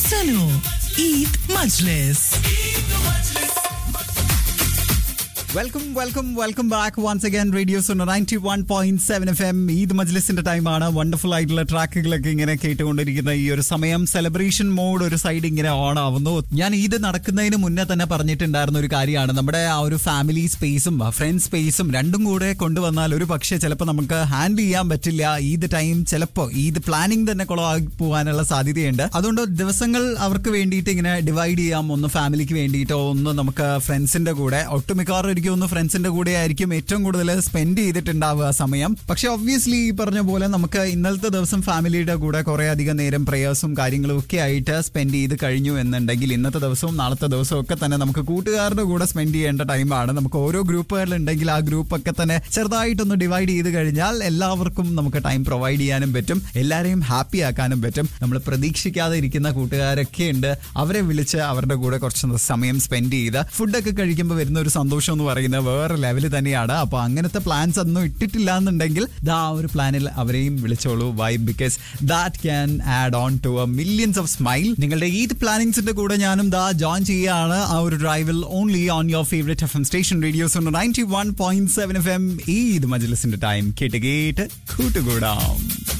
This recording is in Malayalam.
Sano Eid Majlis. Welcome back once again radio Suno 91.7 FM. Eid മജ്ലിസിന്റെ ടൈമാണ്. വണ്ടർഫുൾ ആയിട്ടുള്ള ട്രാക്കുകളൊക്കെ ഇങ്ങനെ കേട്ടുകൊണ്ടിരിക്കുന്ന ഈ ഒരു സമയം സെലിബ്രേഷൻ മോഡ് ഒരു സൈഡ് ഇങ്ങനെ ഓൺ ആവുന്നു. ഞാൻ ഈദ് നടക്കുന്നതിന് മുന്നേ തന്നെ പറഞ്ഞിട്ടുണ്ടായിരുന്ന ഒരു കാര്യമാണ്, നമ്മുടെ ആ ഒരു ഫാമിലി സ്പേസും ഫ്രണ്ട് സ്പേസും രണ്ടും കൂടെ കൊണ്ടുവന്നാൽ ഒരു പക്ഷേ ചിലപ്പോൾ നമുക്ക് ഹാൻഡിൽ ചെയ്യാൻ പറ്റില്ല. ഈദ് ടൈം ചിലപ്പോൾ ഈദ് പ്ലാനിങ് തന്നെ കുളമാക്കി പോകാനുള്ള സാധ്യതയുണ്ട്. അതുകൊണ്ട് ദിവസങ്ങൾ അവർക്ക് വേണ്ടിയിട്ട് ഇങ്ങനെ ഡിവൈഡ് ചെയ്യാം. ഒന്ന് ഫാമിലിക്ക് വേണ്ടിയിട്ടോ, ഒന്ന് നമുക്ക് ഫ്രണ്ട്സിന്റെ കൂടെ. ഒട്ടുമിക്കവാറും ഒന്ന് ഫ്രണ്ട്സിന്റെ കൂടെ ആയിരിക്കും ഏറ്റവും കൂടുതൽ സ്പെൻഡ് ചെയ്തിട്ടുണ്ടാവുക സമയം. പക്ഷെ ഒബ്വിയസ്ലി ഈ പറഞ്ഞ പോലെ നമുക്ക് ഇന്നലത്തെ ദിവസം ഫാമിലിയുടെ കൂടെ കുറെ അധികം നേരം പ്രേയേഴ്സും കാര്യങ്ങളും ഒക്കെ ആയിട്ട് സ്പെൻഡ് ചെയ്ത് കഴിഞ്ഞു എന്നുണ്ടെങ്കിൽ ഇന്നത്തെ ദിവസവും നാളത്തെ ദിവസവും ഒക്കെ തന്നെ നമുക്ക് കൂട്ടുകാരുടെ കൂടെ സ്പെൻഡ് ചെയ്യേണ്ട ടൈമാണ്. നമുക്ക് ഓരോ ഗ്രൂപ്പുകളുണ്ടെങ്കിൽ ആ ഗ്രൂപ്പൊക്കെ തന്നെ ചെറുതായിട്ടൊന്ന് ഡിവൈഡ് ചെയ്ത് കഴിഞ്ഞാൽ എല്ലാവർക്കും നമുക്ക് ടൈം പ്രൊവൈഡ് ചെയ്യാനും പറ്റും, എല്ലാവരെയും ഹാപ്പി ആക്കാനും പറ്റും. നമ്മൾ പ്രതീക്ഷിക്കാതെ ഇരിക്കുന്ന കൂട്ടുകാരൊക്കെ ഉണ്ട്, അവരെ വിളിച്ച് അവരുടെ കൂടെ കുറച്ച് സമയം സ്പെൻഡ് ചെയ്ത് ഫുഡൊക്കെ കഴിക്കുമ്പോൾ വരുന്ന ഒരു സന്തോഷം എന്ന് പറയുന്നത് വേറെ ലെവല് തന്നെയാണ്. അപ്പൊ അങ്ങനത്തെ പ്ലാൻസ് ഒന്നും ഇട്ടിട്ടില്ല എന്നുണ്ടെങ്കിൽ ദാ ഒരു പ്ലാനിൽ അവരെയും വിളിച്ചോളൂ. Y? Because that can add on to millions of smile. നിങ്ങളുടെ ഈദ് പ്ലാനിങ്സിന്റെ കൂടെ ഞാനും ദാ ജോയിൻ ചെയ്യുകയാണ് ആ ഒരു ഡ്രൈവിൽ. Only on your favourite FM station radio Suno 91.7 FM. Eid മജ്ലിസിന്റെ time കേട്ട് കൂട്ടുകൂടാം.